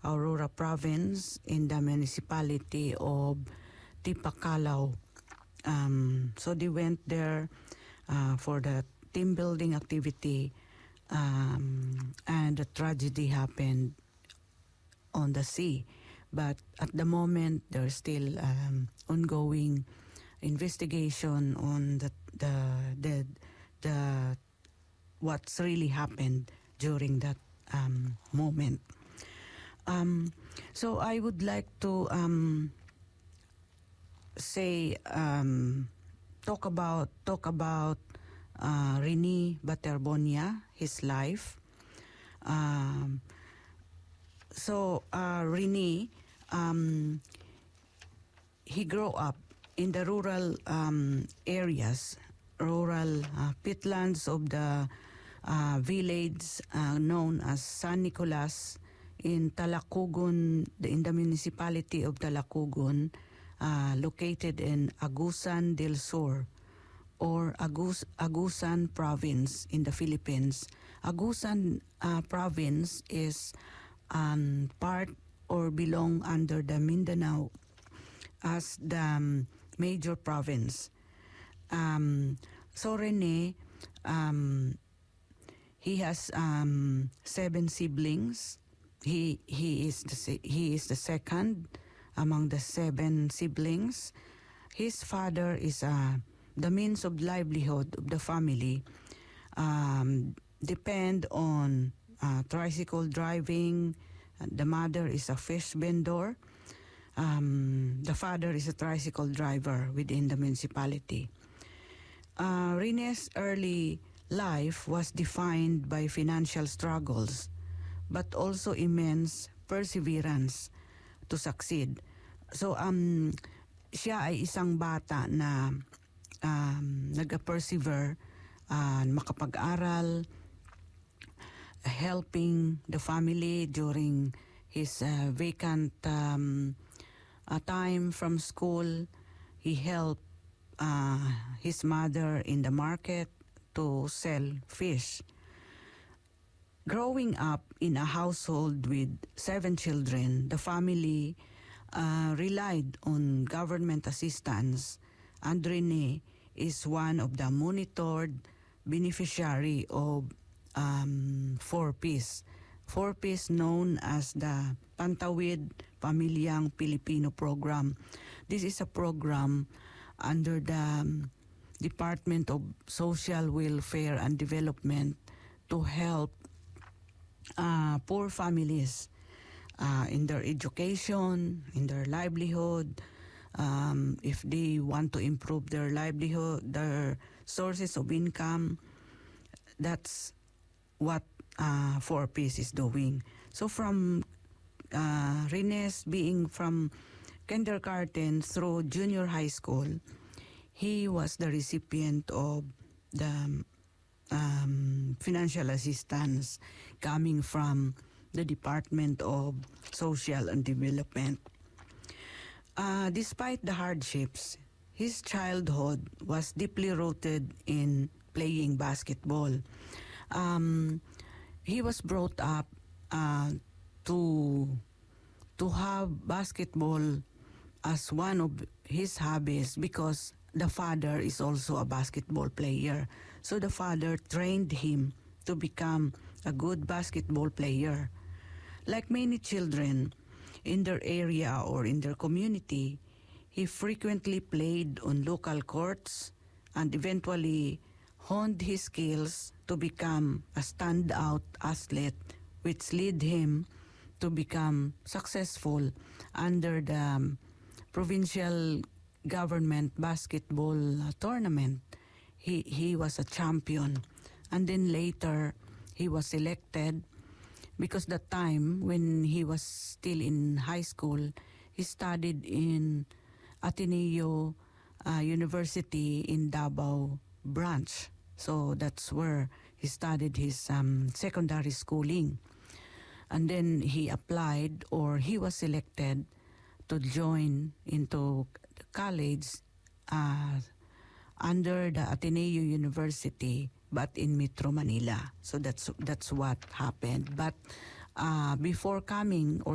Aurora Province in the municipality of Tipacalaw. So they went there for the team building activity, and the tragedy happened on the sea. But at the moment, there's still ongoing investigation on the what's really happened during that moment. So I would like to talk about Rene Baterbonia, his life. Rene, he grew up in the rural areas, rural pitlands of the village known as San Nicolas in Talacugon, in the municipality of Talacugon, located in Agusan del Sur, or Agusan Province in the Philippines. Agusan Province is part or belong under the Mindanao as the major province. So Rene, he has 7 siblings. He is the second among the 7 siblings. His father is the means of livelihood of the family. Depend on tricycle driving. The mother is a fish vendor. The father is a tricycle driver within the municipality. Rene's early life was defined by financial struggles, but also immense perseverance to succeed. So, siya ay isang bata na nag-persevere, makapag-aral, helping the family during his vacant time from school. He helped his mother in the market to sell fish. Growing up in a household with 7 children, the family relied on government assistance, and Rene is one of the monitored beneficiary of 4Ps. 4Ps known as the Pantawid Pamilyang Pilipino Program. This is a program under the Department of Social Welfare and Development to help poor families in their education, in their livelihood, if they want to improve their livelihood, their sources of income. That's what 4Ps is doing. So from Rene's being from kindergarten through junior high school, he was the recipient of the financial assistance coming from the Department of Social and Development. Despite the hardships, his childhood was deeply rooted in playing basketball. He was brought up to have basketball as one of his hobbies because the father is also a basketball player. So the father trained him to become a good basketball player. Like many children in their area or in their community, he frequently played on local courts and eventually honed his skills to become a standout athlete, which led him to become successful under the provincial government basketball tournament. He was a champion, and then later he was selected because the time when he was still in high school, he studied in Ateneo University in Davao branch. So that's where he studied his secondary schooling. And then he applied, or he was selected to join into college under the Ateneo University, but in Metro Manila. So that's what happened. But before coming or